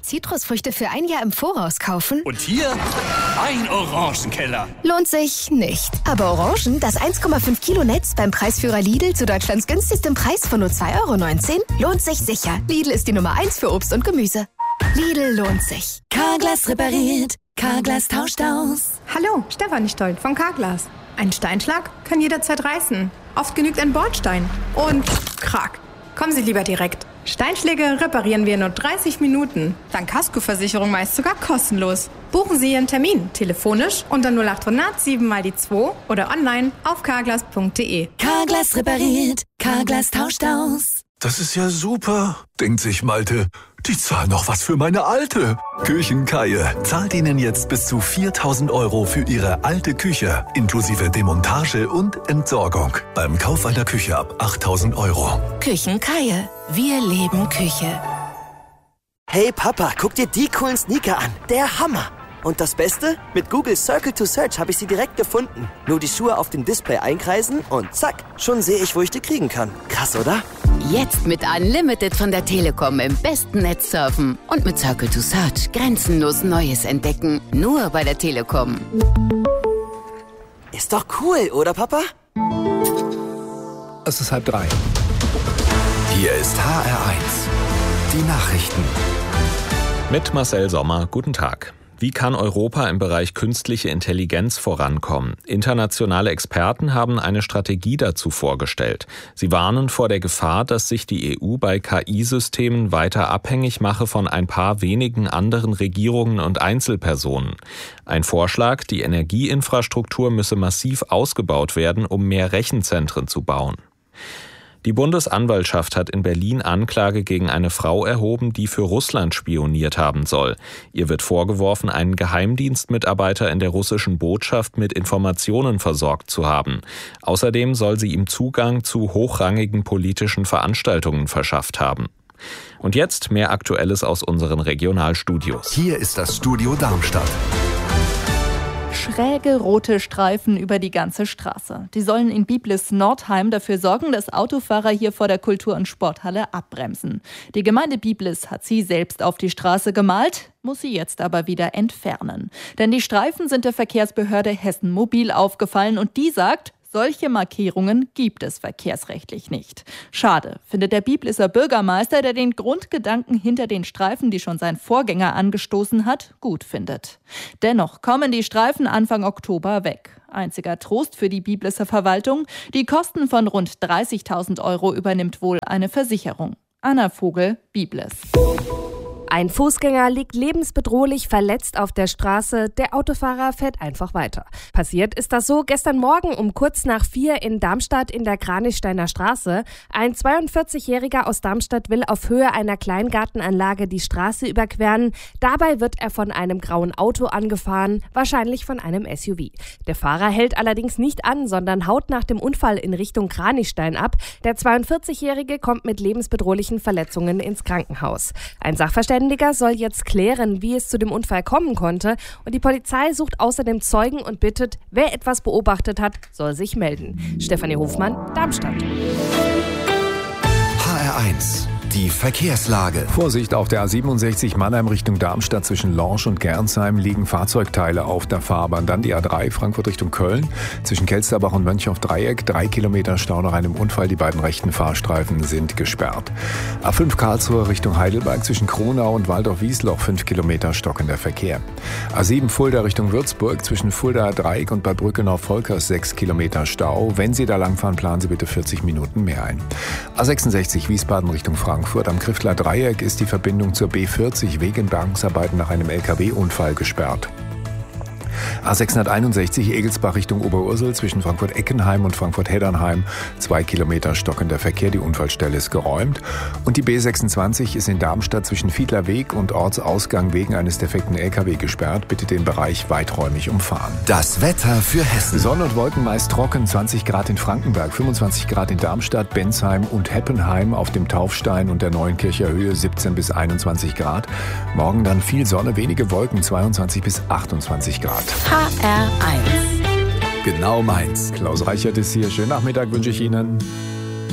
Zitrusfrüchte für ein Jahr im Voraus kaufen? Und hier ein Orangenkeller. Lohnt sich nicht. Aber Orangen, das 1,5 Kilo Netz beim Preisführer Lidl zu Deutschlands günstigstem Preis von nur 2,19 €, lohnt sich sicher. Lidl ist die Nummer 1 für Obst und Gemüse. Lidl lohnt sich. Carglass repariert. Carglass tauscht aus. Hallo, Stefanie Stoll von Carglass. Ein Steinschlag kann jederzeit reißen. Oft genügt ein Bordstein. Und krack. Kommen Sie lieber direkt. Steinschläge reparieren wir in nur 30 Minuten. Dank Kaskoversicherung meist sogar kostenlos. Buchen Sie Ihren Termin telefonisch unter 0800 7 mal die 2 oder online auf carglass.de. Carglass repariert. Carglass tauscht aus. Das ist ja super, denkt sich Malte. Die zahlen noch was für meine Alte. Küchenkaie zahlt Ihnen jetzt bis zu 4.000 € für Ihre alte Küche, inklusive Demontage und Entsorgung. Beim Kauf einer Küche ab 8.000 €. Küchenkaie. Wir leben Küche. Hey Papa, guck dir die coolen Sneaker an. Der Hammer. Und das Beste? Mit Google Circle to Search habe ich sie direkt gefunden. Nur die Schuhe auf dem Display einkreisen und zack, schon sehe ich, wo ich die kriegen kann. Krass, oder? Jetzt mit Unlimited von der Telekom im besten Netz surfen. Und mit Circle to Search grenzenlos Neues entdecken. Nur bei der Telekom. Ist doch cool, oder Papa? Es ist 2:30. Hier ist HR1. Die Nachrichten. Mit Marcel Sommer, guten Tag. Wie kann Europa im Bereich künstliche Intelligenz vorankommen? Internationale Experten haben eine Strategie dazu vorgestellt. Sie warnen vor der Gefahr, dass sich die EU bei KI-Systemen weiter abhängig mache von ein paar wenigen anderen Regierungen und Einzelpersonen. Ein Vorschlag, die Energieinfrastruktur müsse massiv ausgebaut werden, um mehr Rechenzentren zu bauen. Die Bundesanwaltschaft hat in Berlin Anklage gegen eine Frau erhoben, die für Russland spioniert haben soll. Ihr wird vorgeworfen, einen Geheimdienstmitarbeiter in der russischen Botschaft mit Informationen versorgt zu haben. Außerdem soll sie ihm Zugang zu hochrangigen politischen Veranstaltungen verschafft haben. Und jetzt mehr Aktuelles aus unseren Regionalstudios. Hier ist das Studio Darmstadt. Schräge rote Streifen über die ganze Straße. Die sollen in Biblis-Nordheim dafür sorgen, dass Autofahrer hier vor der Kultur- und Sporthalle abbremsen. Die Gemeinde Biblis hat sie selbst auf die Straße gemalt, muss sie jetzt aber wieder entfernen. Denn die Streifen sind der Verkehrsbehörde Hessen Mobil aufgefallen und die sagt, solche Markierungen gibt es verkehrsrechtlich nicht. Schade, findet der Biblisser Bürgermeister, der den Grundgedanken hinter den Streifen, die schon sein Vorgänger angestoßen hat, gut findet. Dennoch kommen die Streifen Anfang Oktober weg. Einziger Trost für die Biblisser Verwaltung, die Kosten von rund 30.000 € übernimmt wohl eine Versicherung. Anna Vogel, Biblis. Ein Fußgänger liegt lebensbedrohlich verletzt auf der Straße, der Autofahrer fährt einfach weiter. Passiert ist das so gestern Morgen um kurz nach 4 in Darmstadt in der Kranichsteiner Straße. Ein 42-Jähriger aus Darmstadt will auf Höhe einer Kleingartenanlage die Straße überqueren. Dabei wird er von einem grauen Auto angefahren, wahrscheinlich von einem SUV. Der Fahrer hält allerdings nicht an, sondern haut nach dem Unfall in Richtung Kranichstein ab. Der 42-Jährige kommt mit lebensbedrohlichen Verletzungen ins Krankenhaus. Ein Sachverständiger soll jetzt klären, wie es zu dem Unfall kommen konnte. Und die Polizei sucht außerdem Zeugen und bittet, wer etwas beobachtet hat, soll sich melden. Stefanie Hofmann, Darmstadt. HR1. Die Verkehrslage. Vorsicht, auf der A67 Mannheim Richtung Darmstadt zwischen Lorsch und Gernsheim liegen Fahrzeugteile auf der Fahrbahn. Dann die A3 Frankfurt Richtung Köln. Zwischen Kelsterbach und Mönchhoff-Dreieck 3 Kilometer Stau nach einem Unfall. Die beiden rechten Fahrstreifen sind gesperrt. A5 Karlsruhe Richtung Heidelberg zwischen Kronau und Waldorf-Wiesloch 5 Kilometer stockender Verkehr. A7 Fulda Richtung Würzburg zwischen Fuldaer Dreieck und Bad Brückenau-Volkers 6 Kilometer Stau. Wenn Sie da langfahren, planen Sie bitte 40 Minuten mehr ein. A66 Wiesbaden Richtung Frankfurt. Am Kriftler Dreieck ist die Verbindung zur B40 wegen Bergungsarbeiten nach einem LKW-Unfall gesperrt. A661 Egelsbach Richtung Oberursel zwischen Frankfurt-Eckenheim und Frankfurt-Heddernheim 2 Kilometer stockender Verkehr, die Unfallstelle ist geräumt. Und die B26 ist in Darmstadt zwischen Fiedlerweg und Ortsausgang wegen eines defekten LKW gesperrt. Bitte den Bereich weiträumig umfahren. Das Wetter für Hessen. Sonne und Wolken meist trocken, 20 Grad in Frankenberg, 25 Grad in Darmstadt, Bensheim und Heppenheim, auf dem Taufstein und der Neuenkircher Höhe 17 bis 21 Grad. Morgen dann viel Sonne, wenige Wolken, 22 bis 28 Grad. HR1. Genau meins. Klaus Reichert ist hier. Schönen Nachmittag wünsche ich Ihnen.